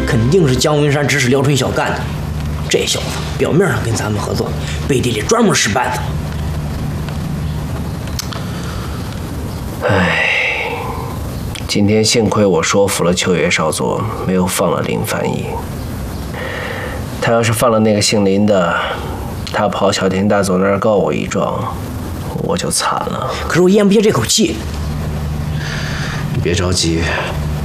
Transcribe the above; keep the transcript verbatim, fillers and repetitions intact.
肯定是姜文山指使廖春晓干的。这小子表面上跟咱们合作，背地里专门使绊子。 唉，今天幸亏我说服了秋月少佐，没有放了林凡义。他要是放了那个姓林的，他跑小田大佐那儿告我一状，我就惨了。 可是我咽不下这口气。 你别着急，